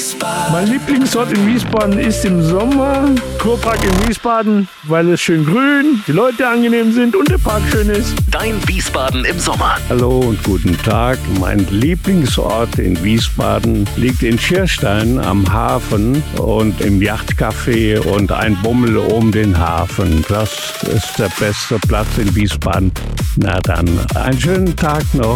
Mein Lieblingsort in Wiesbaden ist im Sommer Kurpark in Wiesbaden, weil es schön grün, die Leute angenehm sind und der Park schön ist. Dein Wiesbaden im Sommer. Hallo und guten Tag. Mein Lieblingsort in Wiesbaden liegt in Schierstein am Hafen und im Yachtcafé und ein Bummel um den Hafen. Das ist der beste Platz in Wiesbaden. Na dann, einen schönen Tag noch.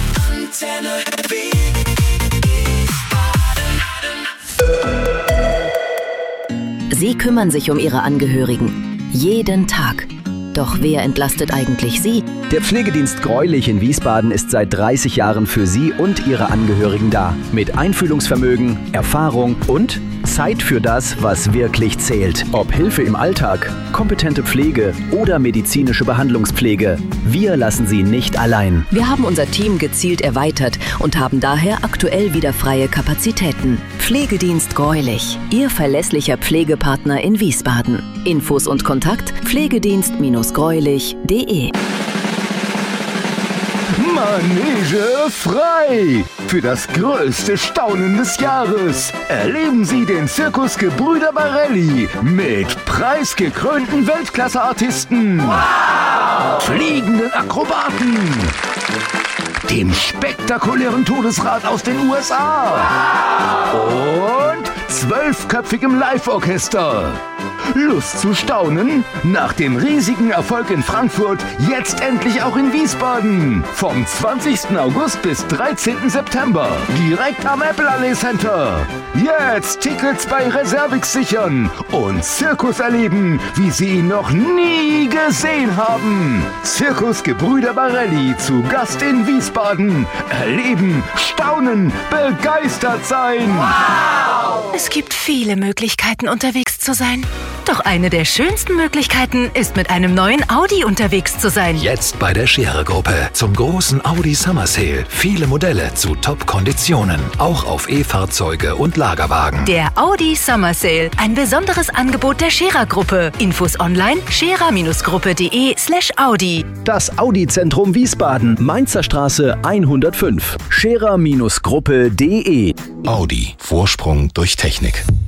Sie kümmern sich um Ihre Angehörigen. Jeden Tag. Doch wer entlastet eigentlich Sie? Der Pflegedienst Greulich in Wiesbaden ist seit 30 Jahren für Sie und Ihre Angehörigen da. Mit Einfühlungsvermögen, Erfahrung und Zeit für das, was wirklich zählt. Ob Hilfe im Alltag, kompetente Pflege oder medizinische Behandlungspflege. Wir lassen Sie nicht allein. Wir haben unser Team gezielt erweitert und haben daher aktuell wieder freie Kapazitäten. Pflegedienst Greulich, Ihr verlässlicher Pflegepartner in Wiesbaden. Infos und Kontakt pflegedienst-greulich.de. Manege frei! Für das größte Staunen des Jahres erleben Sie den Zirkus Gebrüder Barelli mit preisgekrönten Weltklasse-Artisten, fliegenden Akrobaten, dem spektakulären Todesrad aus den USA und 12-köpfigem Live-Orchester. Lust zu staunen? Nach dem riesigen Erfolg in Frankfurt jetzt endlich auch in Wiesbaden. Vom 20. August bis 13. September. Direkt am Apple Allee Center. Jetzt Tickets bei Reservix sichern und Zirkus erleben, wie Sie ihn noch nie gesehen haben. Zirkus Gebrüder Barelli zu Gast in Wiesbaden. Erleben, staunen, begeistert sein. Wow! Es gibt viele Möglichkeiten, unterwegs zu sein. Doch eine der schönsten Möglichkeiten ist, mit einem neuen Audi unterwegs zu sein. Jetzt bei der Scherer-Gruppe zum großen Audi Summer Sale. Viele Modelle zu Top-Konditionen. Auch auf E-Fahrzeuge und Lagerwagen. Der Audi Summer Sale. Ein besonderes Angebot der Scherer-Gruppe. Infos online scherer-gruppe.de/Audi. Das Audi-Zentrum Wiesbaden, Mainzer Straße 105. Scherer-Gruppe.de. Audi. Vorsprung durch Technik.